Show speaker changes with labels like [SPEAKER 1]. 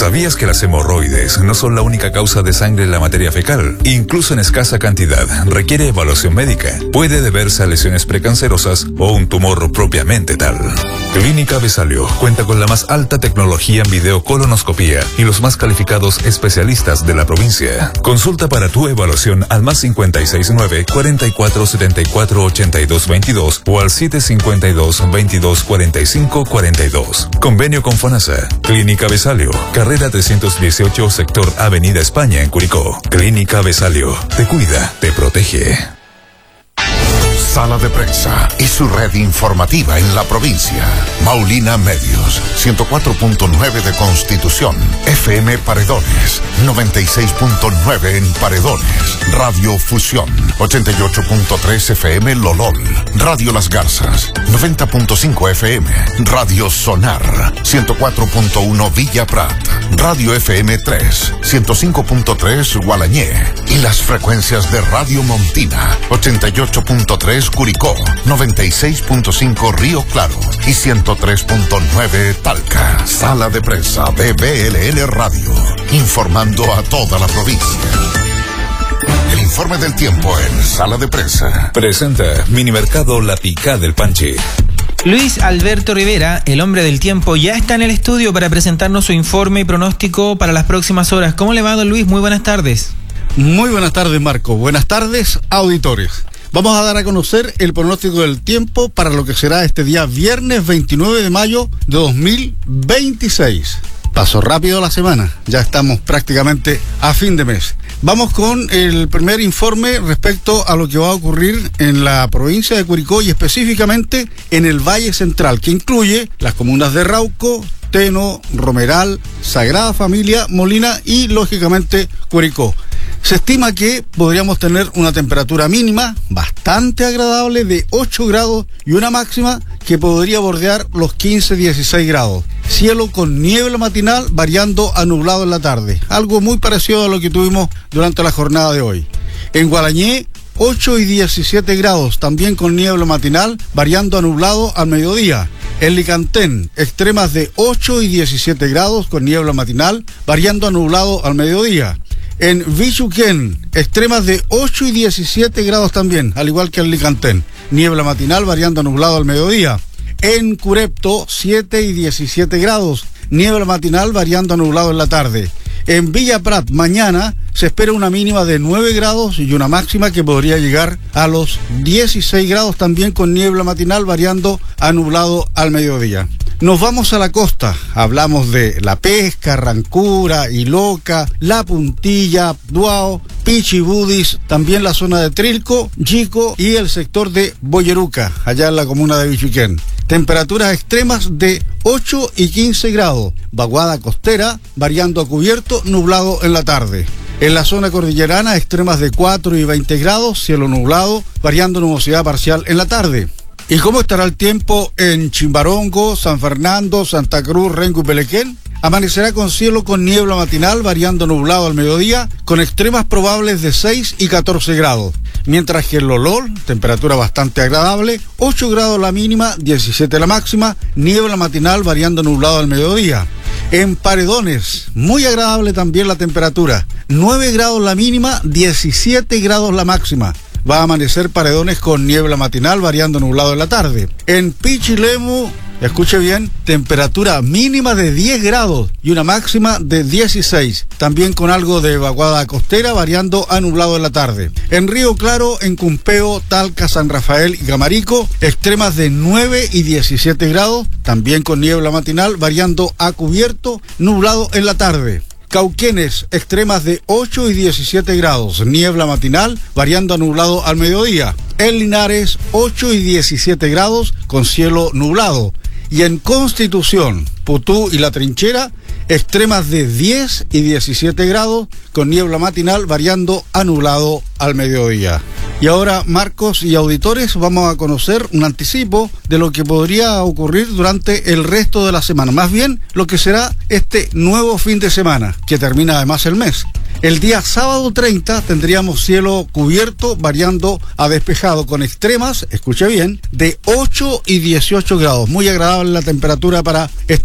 [SPEAKER 1] ¿Sabías que las hemorroides no son la única causa de sangre en la materia fecal? Incluso en escasa cantidad, requiere evaluación médica. Puede deberse a lesiones precancerosas o un tumor propiamente tal. Clínica Besalio cuenta con la más alta tecnología en videocolonoscopía y los más calificados especialistas de la provincia. Consulta para tu evaluación al más 569 44 74 82 22 o al 752 22 45 42. Convenio con FONASA. Clínica Besalio, carrera 318, sector Avenida España en Curicó. Clínica Besalio, te cuida, te protege.
[SPEAKER 2] Sala de Prensa y su red informativa en la provincia. Maulina Medios, 104.9 de Constitución, FM Paredones, 96.9 en Paredones, Radio Fusión, 88.3 FM Lolol, Radio Las Garzas, 90.5 FM, Radio Sonar, 104.1 Villa Prat, Radio FM 3, 105.3 Gualañé y las frecuencias de Radio Montina, 88.3 Curicó, 96.5 Río Claro y 103.9 Talca. Sala de Prensa de BLN Radio, informando a toda la provincia. El informe del tiempo en Sala de Prensa.
[SPEAKER 1] Presenta Minimercado La Picá del Panchi.
[SPEAKER 3] Luis Alberto Rivera, el hombre del tiempo, ya está en el estudio para presentarnos su informe y pronóstico para las próximas horas. ¿Cómo le va, don Luis? Muy buenas tardes.
[SPEAKER 4] Muy buenas tardes, Marco. Buenas tardes, auditores. Vamos a dar a conocer el pronóstico del tiempo para lo que será este día viernes 29 de mayo de 2026. Pasó rápido la semana, ya estamos prácticamente a fin de mes. Vamos con el primer informe respecto a lo que va a ocurrir en la provincia de Curicó y específicamente en el Valle Central, que incluye las comunas de Rauco, Teno, Romeral, Sagrada Familia, Molina y, lógicamente, Curicó. Se estima que podríamos tener una temperatura mínima bastante agradable de 8 grados y una máxima que podría bordear los 15-16 grados. Cielo con niebla matinal variando a nublado en la tarde, algo muy parecido a lo que tuvimos durante la jornada de hoy. En Gualañé, 8 y 17 grados, también con niebla matinal variando a nublado al mediodía. En Licantén, extremas de 8 y 17 grados con niebla matinal variando a nublado al mediodía. En Vichuquén, extremas de 8 y 17 grados también, al igual que en Licantén. Niebla matinal variando a nublado al mediodía. En Curepto, 7 y 17 grados. Niebla matinal variando a nublado en la tarde. En Villa Prat, mañana, se espera una mínima de 9 grados y una máxima que podría llegar a los 16 grados también con niebla matinal variando a nublado al mediodía. Nos vamos a la costa, hablamos de La Pesca, Rancura, Iloca, La Puntilla, Duao, Pichibudis, también la zona de Trilco, Yico y el sector de Boyeruca, allá en la comuna de Vichuquén. Temperaturas extremas de 8 y 15 grados, vaguada costera, variando a cubierto, nublado en la tarde. En la zona cordillerana, extremas de 4 y 20 grados, cielo nublado, variando nubosidad parcial en la tarde. ¿Y cómo estará el tiempo en Chimbarongo, San Fernando, Santa Cruz, Renco y Pelequén? Amanecerá con cielo con niebla matinal, variando nublado al mediodía, con extremas probables de 6 y 14 grados. Mientras que en Lolol, temperatura bastante agradable, 8 grados la mínima, 17 la máxima, niebla matinal variando nublado al mediodía. En Paredones, muy agradable también la temperatura, 9 grados la mínima, 17 grados la máxima. Va a amanecer Paredones con niebla matinal variando nublado en la tarde. En Pichilemu, escuche bien, temperatura mínima de 10 grados y una máxima de 16. También con algo de vaguada costera variando a nublado en la tarde. En Río Claro, en Cumpeo, Talca, San Rafael y Camarico, extremas de 9 y 17 grados. También con niebla matinal variando a cubierto, nublado en la tarde. Cauquenes, extremas de 8 y 17 grados, niebla matinal, variando a nublado al mediodía. En Linares, 8 y 17 grados, con cielo nublado. Y en Constitución, Putú y La Trinchera, extremas de 10 y 17 grados, con niebla matinal, variando a nublado al mediodía. Y ahora, Marcos y auditores, vamos a conocer un anticipo de lo que podría ocurrir durante el resto de la semana. Más bien, lo que será este nuevo fin de semana, que termina además el mes. El día sábado 30 tendríamos cielo cubierto, variando a despejado, con extremas, escuche bien, de 8 y 18 grados. Muy agradable la temperatura para este